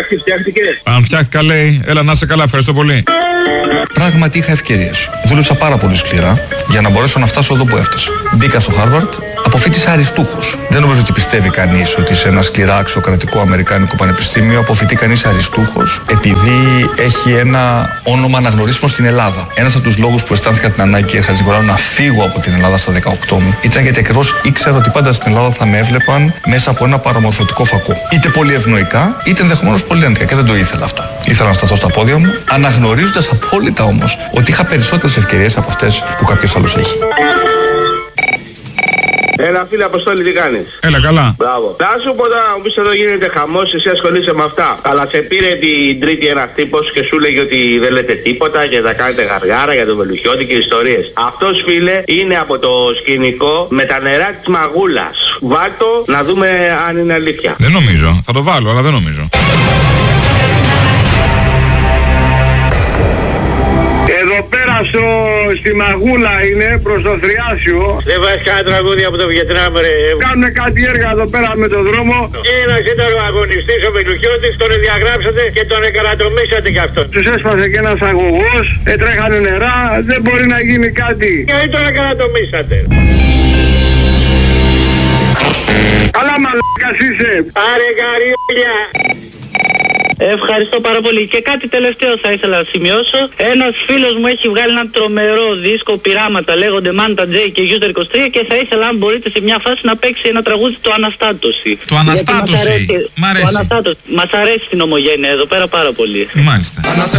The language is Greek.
φτιάχτηκε. Αν φτιάχτηκα, λέει, έλα να είσαι καλά, ευχαριστώ πολύ. Πράγματι είχα ευκαιρίες. Δούλεψα πάρα πολύ σκληρά για να μπορέσω να φτάσω εδώ που έφτασα. Μπήκα στο Χάρβαρντ, αποφοίτησα αριστούχος. Δεν νομίζω ότι πιστεύει κανείς ότι σε ένα σκληρά αξιοκρατικό αμερικάνικο πανεπιστήμιο αποφοιτεί κανείς αριστούχος επειδή έχει ένα όνομα αναγνωρίσιμο στην Ελλάδα. Ένας από τους λόγους που αισθάνθηκα την ανάγκη, κύριε Χατζηνικολάου, να φύγω από την Ελλάδα στα 18 μου ήταν γιατί ακριβώς ήξερα ότι πάντα στην Ελλάδα θα με έβλεπαν μέσα από ένα παραμορφωτικό φακό. Είτε πολύ ευνοϊκά, είτε ενδεχομένως πολύ αρνητικά. Και δεν το ήθελα αυτό. Ήθελα να σταθώ στα πόδια μου, αναγνωρίζοντας απόλυτα όμως ότι είχα περισσότερες ευκαιρίες από αυτές που κάποιος άλλος έχει. Έλα φίλε Αποστόλη, τι κάνεις? Έλα καλά. Μπράβο. Θα σου πω τώρα, μου πεις εδώ γίνεται χαμός, εσύ ασχολείσαι με αυτά. Αλλά σε πήρε την Τρίτη ένας τύπος και σου λέγει ότι δεν λέτε τίποτα και θα κάνετε γαργάρα για τον Βελουχιώτη και ιστορίες. Αυτός φίλε είναι από το σκηνικό με τα νερά της μαγούλας. Βάλτο να δούμε αν είναι αλήθεια. Δεν νομίζω. Θα το βάλω, αλλά δεν νομίζω. Εδώ πέρα στη Μαγούλα είναι προς το Θριάσιο. Δεν βάζεις κανένα τραγούδι από το Βιετνάμ ρε. Κάνουν κάτι έργα εδώ πέρα με το δρόμο. Ένας ήταν ο αγωνιστής ο Βελουχιώτης, τον διαγράψατε και τον εκαρατομήσατε κι αυτόν. Τους έσπασε και ένας αγωγός, έτρεχανε νερά, δεν μπορεί να γίνει κάτι. Γιατί τον εκαρατομήσατε? Αλλά μαλάκας είσαι. Άρε καριόλια. Ευχαριστώ πάρα πολύ. Και κάτι τελευταίο θα ήθελα να σημειώσω. Ένας φίλος μου έχει βγάλει ένα τρομερό δίσκο πειράματα, λέγονται Manta J και User 23 και θα ήθελα αν μπορείτε σε μια φάση να παίξει ένα τραγούδι το Αναστάτωση. Το Αναστάτωση. Μ' αρέσει. Μας αρέσει την ομογένεια εδώ πέρα πάρα πολύ. Μάλιστα.